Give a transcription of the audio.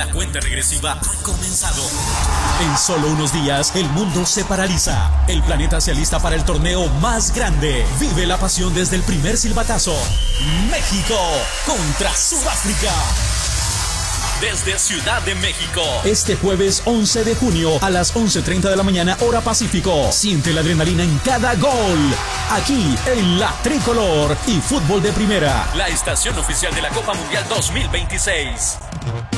La cuenta regresiva ha comenzado. En solo unos días, el mundo se paraliza. El planeta se alista para el torneo más grande. Vive la pasión desde el primer silbatazo. México contra Sudáfrica. Desde Ciudad de México. Este jueves 11 de junio a las 11:30 de la mañana, hora Pacífico. Siente la adrenalina en cada gol. Aquí en La Tricolor y Fútbol de Primera. La estación oficial de la Copa Mundial 2026.